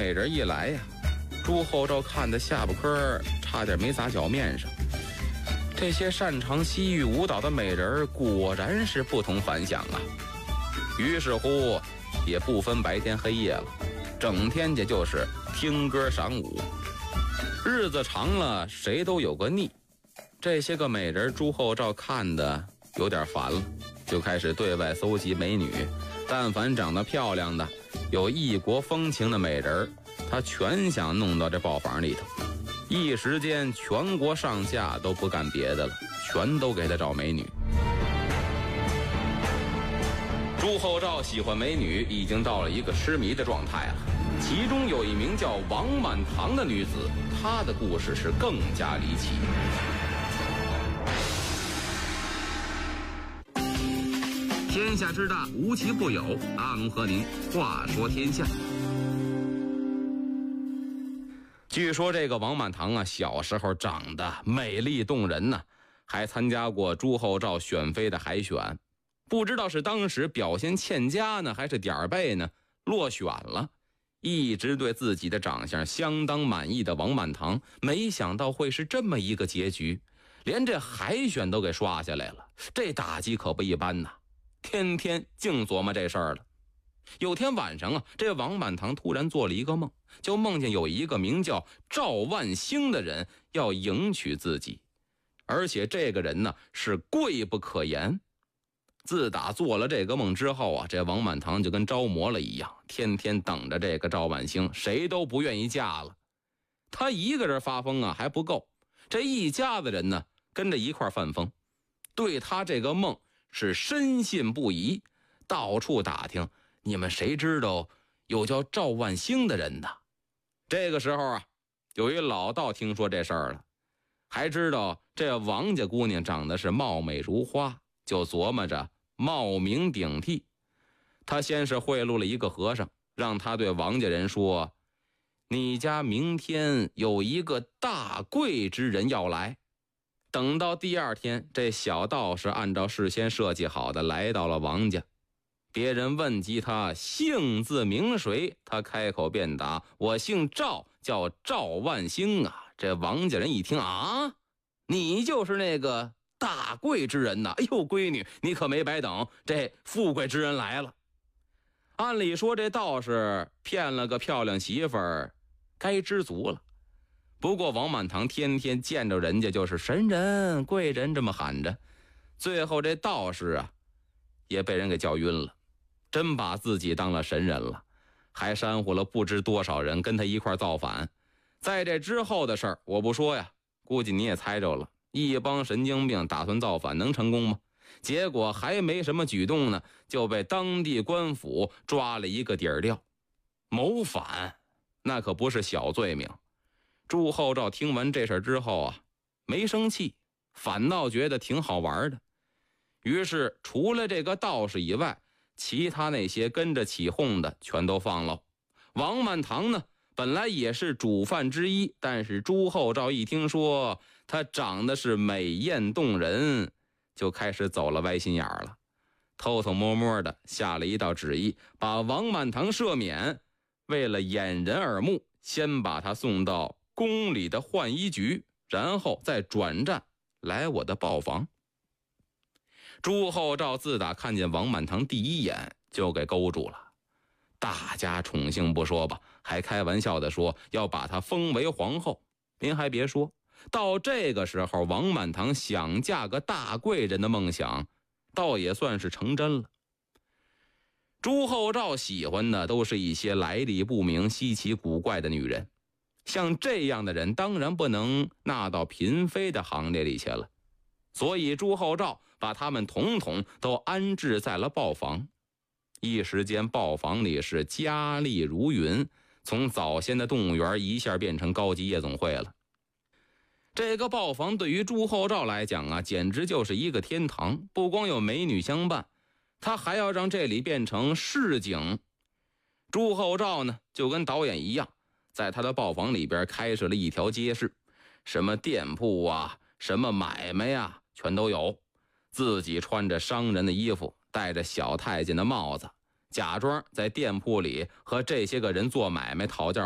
美人一来呀，朱厚照看得下巴颏差点没砸脚面上。这些擅长西域舞蹈的美人果然是不同凡响啊！于是乎，也不分白天黑夜了，整天也就是听歌赏舞。日子长了，谁都有个腻。这些个美人朱厚照看的有点烦了，就开始对外搜集美女。但凡长得漂亮的、有异国风情的美人，他全想弄到这豹房里头。一时间，全国上下都不干别的了，全都给他找美女。朱厚照喜欢美女已经到了一个痴迷的状态了。其中有一名叫王满堂的女子，她的故事是更加离奇。天下之大，无奇不有。阿龙和您话说天下。据说这个王满堂啊，小时候长得美丽动人呢，还参加过朱厚照选妃的海选。不知道是当时表现欠佳呢，还是点儿背呢，落选了。一直对自己的长相相当满意的王满堂，没想到会是这么一个结局，连这海选都给刷下来了，这打击可不一般呐。天天净琢磨这事儿了。有天晚上啊，这王满堂突然做了一个梦，就梦见有一个名叫赵万兴的人要迎娶自己，而且这个人呢是贵不可言。自打做了这个梦之后啊，这王满堂就跟着魔了一样，天天等着这个赵万兴，谁都不愿意嫁了。他一个人发疯啊还不够，这一家子人呢跟着一块犯疯，对他这个梦是深信不疑，到处打听，你们谁知道有叫赵万兴的人呢？这个时候啊，有一老道听说这事儿了，还知道这王家姑娘长得是貌美如花，就琢磨着冒名顶替。他先是贿赂了一个和尚，让他对王家人说，你家明天有一个大贵之人要来。等到第二天，这小道士按照事先设计好的来到了王家。别人问及他姓字名谁，他开口便答，我姓赵，叫赵万兴啊。这王家人一听啊，你就是那个大贵之人呐！哎呦，闺女，你可没白等，这富贵之人来了。按理说这道士骗了个漂亮媳妇儿，该知足了。不过王满堂天天见着人家就是神人贵人这么喊着，最后这道士啊也被人给叫晕了，真把自己当了神人了，还煽乎了不知多少人跟他一块造反。在这之后的事儿我不说呀，估计你也猜着了，一帮神经病打算造反能成功吗？结果还没什么举动呢，就被当地官府抓了一个底儿掉。谋反那可不是小罪名。朱厚照听完这事之后啊，没生气，反倒觉得挺好玩的。于是除了这个道士以外，其他那些跟着起哄的全都放了。王满堂呢，本来也是主犯之一，但是朱厚照一听说他长得是美艳动人，就开始走了歪心眼了，偷偷摸摸的下了一道旨意，把王满堂赦免，为了掩人耳目，先把他送到宫里的浣衣局，然后再转战来我的豹房。朱厚照自打看见王满堂第一眼就给勾住了，大家宠幸不说吧，还开玩笑的说要把她封为皇后。您还别说，到这个时候王满堂想嫁个大贵人的梦想倒也算是成真了。朱厚照喜欢的都是一些来历不明稀奇古怪的女人，像这样的人当然不能纳到嫔妃的行列里去了，所以朱厚照把他们统统都安置在了豹房。一时间豹房里是佳丽如云，从早先的动物园一下变成高级夜总会了。这个豹房对于朱厚照来讲啊，简直就是一个天堂，不光有美女相伴，他还要让这里变成市井。朱厚照呢就跟导演一样，在他的豹房里边开设了一条街市，什么店铺啊，什么买卖啊，全都有。自己穿着商人的衣服，戴着小太监的帽子，假装在店铺里和这些个人做买卖讨价